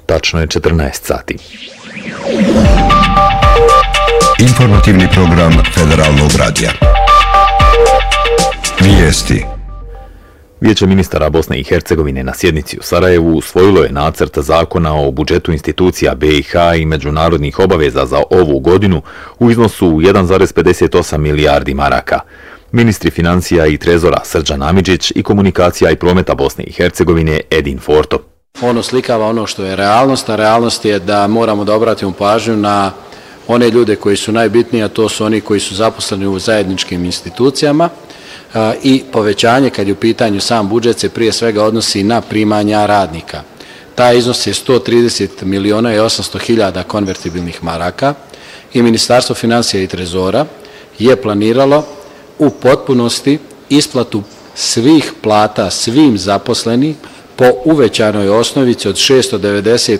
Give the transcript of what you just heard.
Tačno je 14 sati. Informativni program Federalnog radija. Vijesti. Vijeće ministara Bosne i Hercegovine na sjednici u Sarajevu usvojilo je nacrt zakona o budžetu institucija BiH i međunarodnih obaveza za ovu godinu u iznosu 1,58 milijardi maraka. Ministri financija i trezora Srđan Amidžić i komunikacija i prometa Bosne i Hercegovine Edin Forto. Ono slikava ono što je realnost, a realnost je da moramo da obratimo pažnju na one ljude koji su najbitniji, a to su oni koji su zaposleni u zajedničkim institucijama, i povećanje kad je u pitanju sam budžet se prije svega odnosi na primanja radnika. Taj iznos je 130 miliona i 800 hiljada konvertibilnih maraka i Ministarstvo financija i trezora je planiralo u potpunosti isplatu svih plata svim zaposlenih po uvećanoj osnovici od 690